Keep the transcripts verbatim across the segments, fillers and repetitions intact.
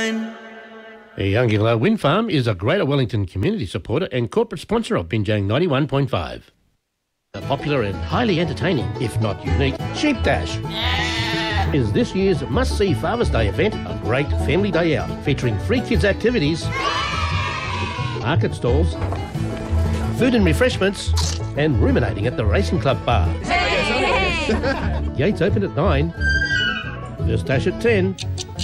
nine. Youngilla Wind Farm is a Greater Wellington community supporter and corporate sponsor of Binjang ninety-one point five. A popular and highly entertaining, if not unique, Sheep Dash is this year's must-see Father's Day event, a great family day out featuring free kids activities, market stalls, food and refreshments, and ruminating at the Racing Club bar. Gates open at nine, first dash at ten.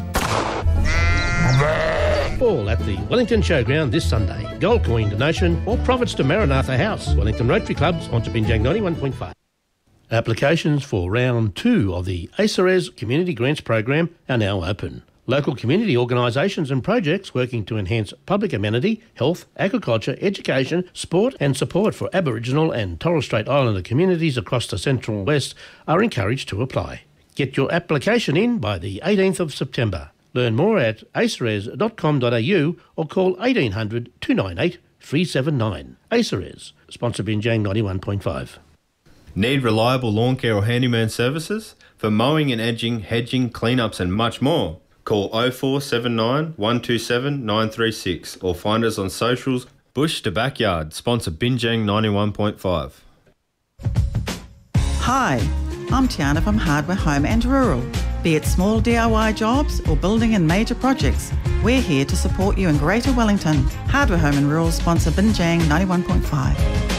All at the Wellington Showground this Sunday. Gold coin donation or profits to Maranatha House. Wellington Rotary Club, sponsor Binjang ninety-one point five. Applications for round two of the ACERES Community Grants Program are now open. Local community organisations and projects working to enhance public amenity, health, agriculture, education, sport and support for Aboriginal and Torres Strait Islander communities across the Central West are encouraged to apply. Get your application in by the eighteenth of September. Learn more at aceres dot com dot a u or call eighteen hundred, two nine eight, three seven nine. ACERES, sponsor Binjang ninety-one point five. Need reliable lawn care or handyman services? For mowing and edging, hedging, cleanups and much more? Call oh four seven nine, one two seven, nine three six or find us on socials. Bush to Backyard, sponsor Binjang ninety-one point five. Hi, I'm Tiana from Hardware Home and Rural. Be it small D I Y jobs or building and major projects, we're here to support you in Greater Wellington. Hardware Home and Rural sponsor Binjang ninety-one point five.